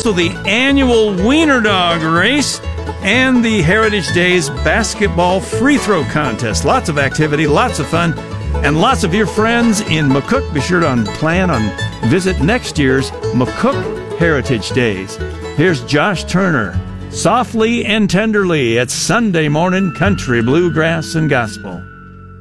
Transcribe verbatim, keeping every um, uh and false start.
also the annual Wiener Dog Race and the Heritage Days basketball free throw contest. Lots of activity, lots of fun, and lots of your friends in McCook. Be sure to plan on visit next year's McCook Heritage Days. Here's Josh Turner, Softly and Tenderly. It's Sunday morning country, bluegrass, and gospel.